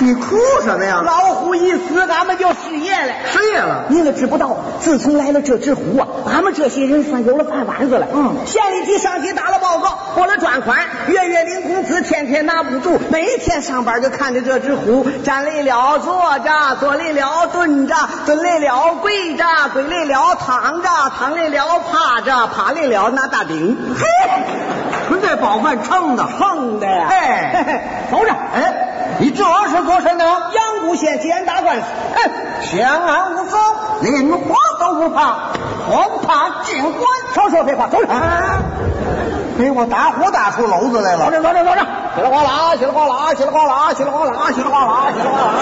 你哭什么呀？ 老虎一死，俺们就失业了。 失业了？ 你可知不道，自从来了这只虎啊，俺们这些人算有了饭碗子了。县里级上级打了报告，拨了专款，月月领工资，天天拿不住。每天上班就看着这只虎，站累了坐着，坐累了蹲着，蹲累了跪着，跪累了躺着，躺累了趴着，趴累了拿大顶。嘿， 纯这饱饭撑的。 呀！ 哎， 走着。 哎，你这是做什么？ 阳谷县检打官司。 相安无事，连花都不怕，光怕进官。 少说废话，走着。 给我打火打出篓子来了。 走着。稀里哗啦，稀里哗啦，稀里哗啦，稀里哗啦，稀里哗啦，稀里哗啦。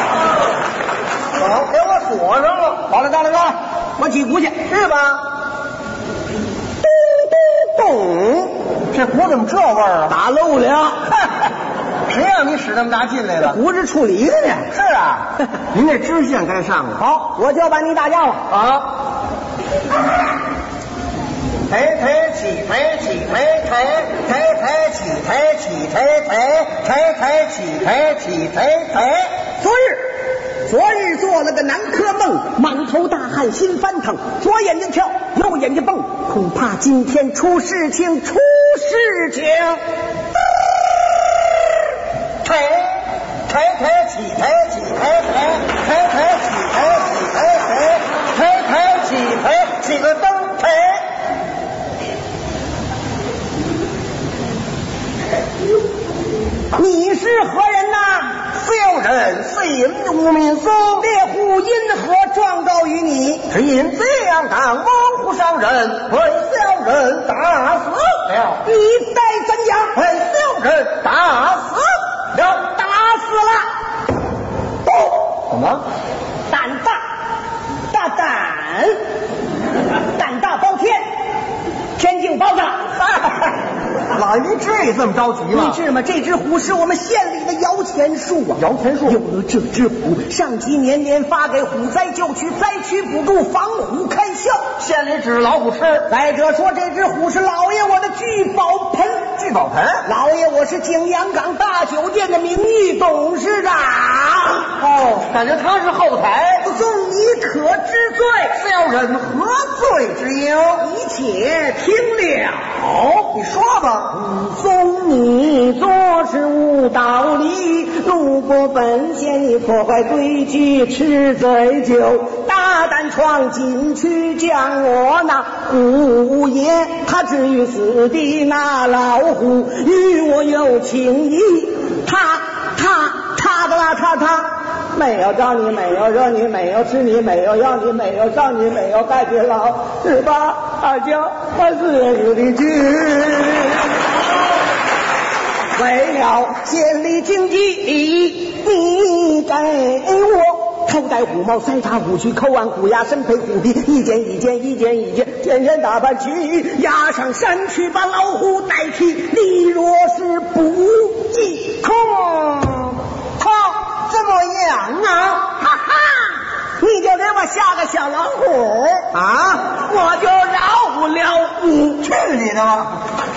好，给我锁上了。 到了，我击鼓去， 是吧？咚，这鼓怎么这味儿啊？ 打漏了。 谁让你使那么大劲来了？ 鼓是处理的呢。 是啊，您这知县该上了。 好，我就把你打架了啊！抬起，抬起，抬起，抬起，抬起。 昨日做了个南柯梦，满头大汗心翻腾，左眼睛跳，右眼睛蹦，恐怕今天出事情。 抬起个灯， 你是何人呐？ 小人姓吴名松， 猎户因何状告于你？ 只因这样当猛虎伤人，被小人打死了。 你待怎样？ 被小人打死了。怎么？ 胆大包天，天境包子。 老爷，您至于这么着急吗？ 你知吗？这只虎是我们县里的摇钱树啊！ 摇钱树。 有了这只虎，上级年年发给虎灾救区灾区补助，防虎开销。 县里只老虎吃。 再者说，这只虎是老爷我的聚宝盆。 聚宝盆？ 老爷我是景阳冈大酒店的名誉董事长。 哦，感觉他是后台。 送你可知罪？ 小人何罪之有？ 一切听了。 你说吧。 送你做事无道理，路过本县你破坏规矩，吃醉酒，大胆闯进去，将我那虎爷他置于死地。那老虎与我有情谊，他没有招你，没有惹你，没有吃你，没有要你，没有找你，没有感觉老18、29、24的去。为了县里经济，你给我头戴虎帽，腮插虎须，口按虎牙，身配虎皮，一件，天天打扮去，押上山去，把老虎代替。你若是不记空， 这么样啊？ 哈哈，你就给我下个小老虎啊， 我就饶不了你。 去你的吧！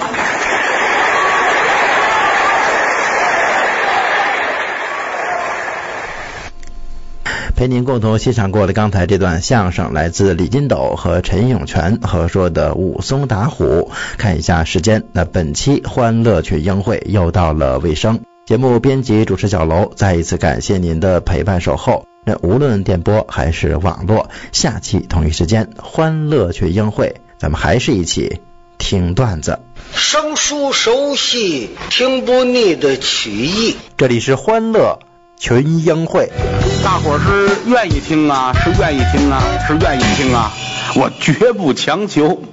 陪您共同欣赏过了刚才这段相声，来自李金斗和陈永泉合说的武松打虎。看一下时间，那本期欢乐群英会又到了尾声。节目编辑主持小楼，再一次感谢您的陪伴守候。那无论电波还是网络，下期同一时间欢乐群英会，咱们还是一起听段子， 生疏熟悉，听不腻的曲艺。 这里是欢乐群英会。 大伙儿是愿意听啊，是愿意听啊，是愿意听啊，我绝不强求。